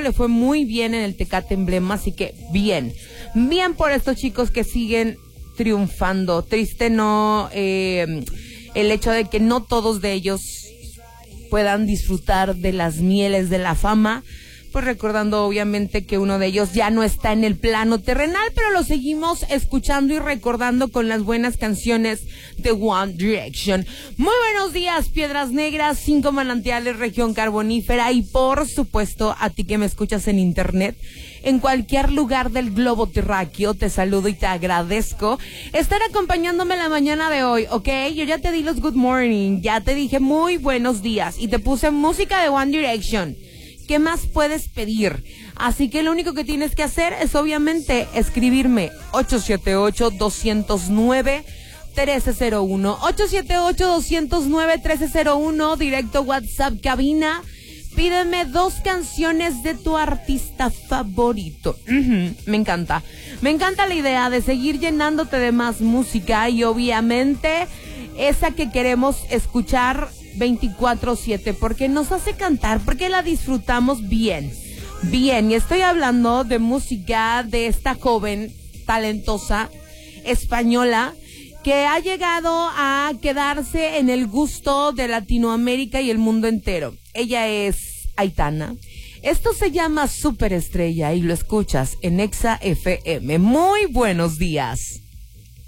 le fue muy bien en el Tecate Emblema, así que bien por estos chicos que siguen triunfando. Triste no el hecho de que no todos de ellos puedan disfrutar de las mieles de la fama, pues recordando obviamente que uno de ellos ya no está en el plano terrenal, pero lo seguimos escuchando y recordando con las buenas canciones de One Direction. Muy buenos días, Piedras Negras, 5 manantiales, región carbonífera, y por supuesto a ti que me escuchas en internet, en cualquier lugar del globo terráqueo, te saludo y te agradezco estar acompañándome la mañana de hoy, ¿ok? Yo ya te di los good morning, ya te dije muy buenos días y te puse música de One Direction. ¿Qué más puedes pedir? Así que lo único que tienes que hacer es obviamente escribirme 878-209-1301. 878-209-1301, directo WhatsApp cabina. Pídeme 2 canciones de tu artista favorito. Me encanta. Me encanta la idea de seguir llenándote de más música y obviamente esa que queremos escuchar 24/7, porque nos hace cantar, porque la disfrutamos bien, y estoy hablando de música de esta joven talentosa española que ha llegado a quedarse en el gusto de Latinoamérica y el mundo entero. Ella es Aitana. Esto se llama Superestrella y lo escuchas en Exa FM. Muy buenos días.